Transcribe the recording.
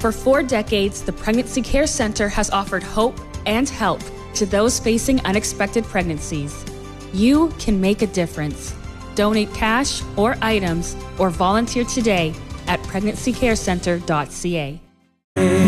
For 4 decades, the Pregnancy Care Center has offered hope and help to those facing unexpected pregnancies. You can make a difference. Donate cash or items or volunteer today at pregnancycarecenter.ca.